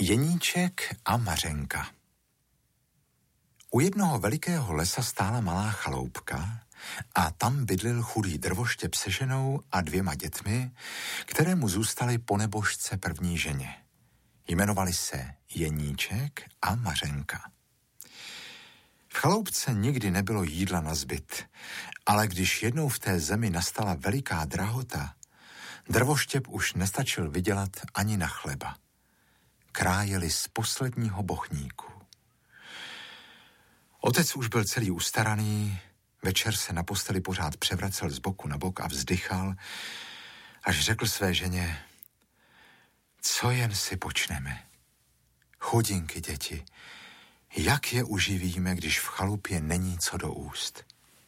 Jeníček a Mařenka. U jednoho velikého lesa stála malá chaloupka a tam bydlil chudý drvoštěp se ženou a 2 dětmi, které mu zůstaly po nebožce první ženě. Jmenovali se Jeníček a Mařenka. V chaloupce nikdy nebylo jídla na zbyt, ale když jednou v té zemi nastala veliká drahota, drvoštěp už nestačil vydělat ani na chleba. Krájeli z posledního bochníku. Otec už byl celý ustaraný, večer se na posteli pořád převracel z boku na bok a vzdychal, až řekl své ženě: co jen si počneme. Chudinky děti, jak je uživíme, když v chalupě není co do úst.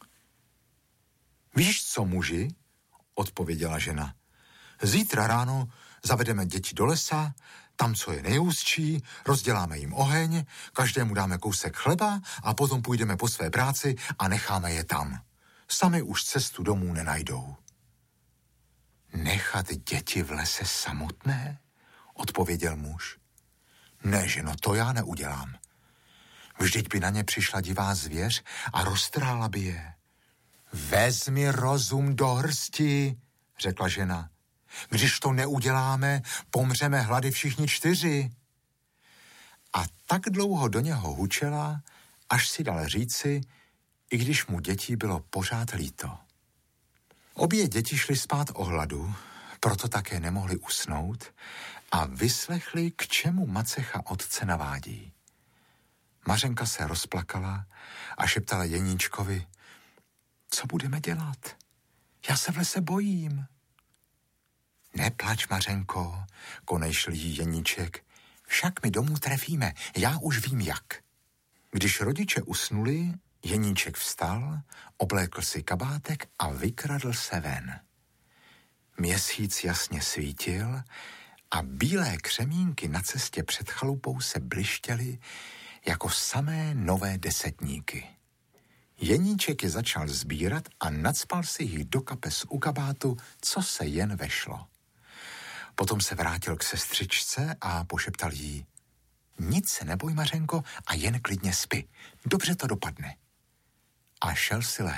Víš co, muži, odpověděla žena. Zítra ráno zavedeme děti do lesa, tam, co je nejústší, rozděláme jim oheň, každému dáme kousek chleba a potom půjdeme po své práci a necháme je tam. Sami už cestu domů nenajdou. Nechat děti v lese samotné? Odpověděl muž. Ne, ženo, to já neudělám. Vždyť by na ně přišla divá zvěř a roztrhala by je. Vezmi rozum do hrsti, řekla žena. Když to neuděláme, pomřeme hlady všichni 4. A tak dlouho do něho hučela, až si dal říci, i když mu dětí bylo pořád líto. Obě děti šly spát o hladu, proto také nemohli usnout a vyslechli, k čemu macecha otce navádí. Mařenka se rozplakala a šeptala Jeníčkovi: co budeme dělat? Já se v lese bojím. Neplač, Mařenko, konejšl jí Jeníček, však my domů trefíme, já už vím jak. Když rodiče usnuli, Jeníček vstal, oblékl si kabátek a vykradl se ven. Měsíc jasně svítil a bílé křemínky na cestě před chalupou se blištěly jako samé nové desetníky. Jeníček je začal sbírat a nacpal si jich do kapes u kabátu, co se jen vešlo. Potom se vrátil k sestřičce a pošeptal jí: nic se neboj, Mařenko, a jen klidně spi. Dobře to dopadne. A šel si lehl.